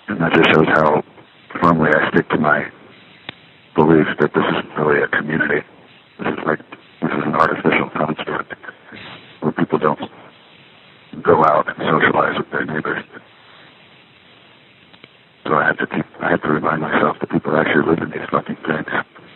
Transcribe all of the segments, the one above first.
And that just shows how firmly I stick to my belief that this isn't really a community. This is an artificial construct where people don't go out and socialize with their neighbors. So I have to remind myself that people actually live in these fucking things.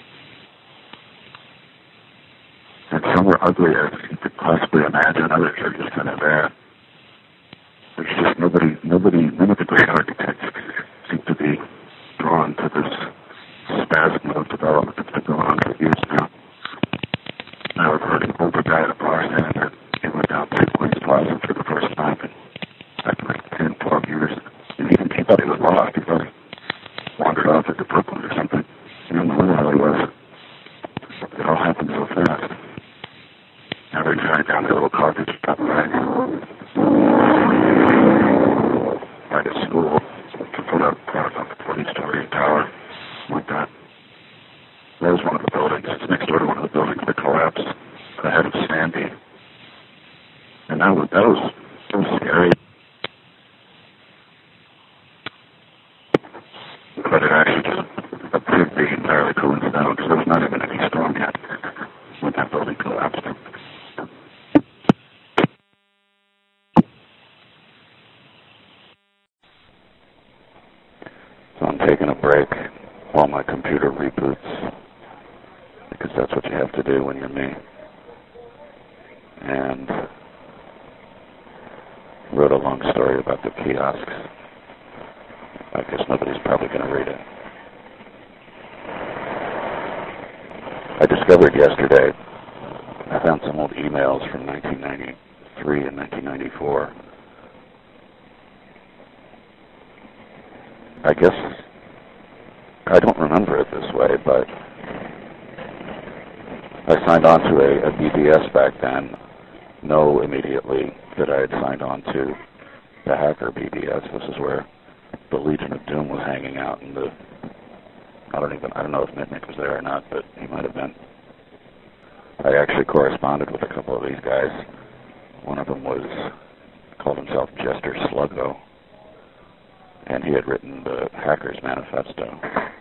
And some are uglier than you could possibly imagine. Others are just kind of there. There's just none of the great architects seem to be drawn to this spasm of development that's been going on for years now. I heard an older guy at a bar saying that he went down to Queens Plaza for the first time in like 10, 12 years. And he thought he was lost. He thought he wandered off into Brooklyn or something. He didn't know where he was. It all happened so fast. Now they're driving down to a little coffee shop right at school to put up a 40-story tower like that. That was one of the buildings. It's next door to one of the buildings that collapsed ahead of Sandy. And that was scary. But it actually just appeared to be entirely coincidental because there was not even any storm yet when that building collapsed. So I'm taking a break while my computer reboots, because that's what you have to do when you're me. And wrote a long story about the kiosks. I guess nobody's probably going to read it. I discovered yesterday, I found some old emails from 1993 and 1994. I guess I don't remember it this way, but I signed on to a BBS back then. Know immediately that I had signed on to the Hacker BBS. This is where the Legion of Doom was hanging out, and I don't know if Mitnick was there or not, but he might have been. I actually corresponded with a couple of these guys. One of them called himself Jester Sluggo, and he had written the Hackers Manifesto.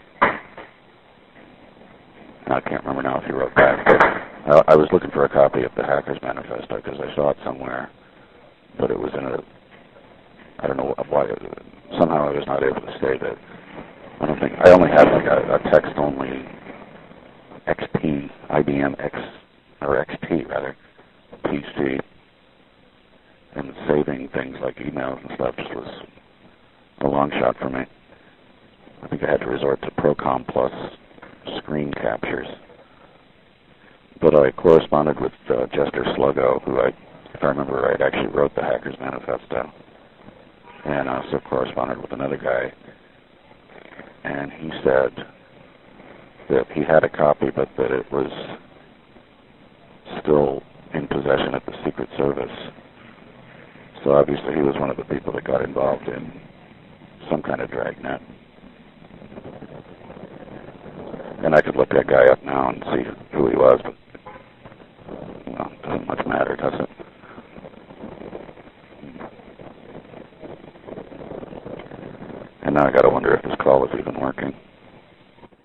I can't remember now if he wrote back, but I was looking for a copy of the Hackers Manifesto because I saw it somewhere, but it was in I don't know why, somehow I was not able to save it. I only had like a text-only XP, IBM XP rather, PC, and saving things like emails and stuff just was a long shot for me. I think I had to resort to Procom Plus screen captures. But I corresponded with Jester Sluggo, who if I remember right, actually wrote the Hackers Manifesto. And I also corresponded with another guy, and he said that he had a copy, but that it was still in possession of the Secret Service. So obviously he was one of the people that got involved in some kind of dragnet. And I could look that guy up now and see who he was, but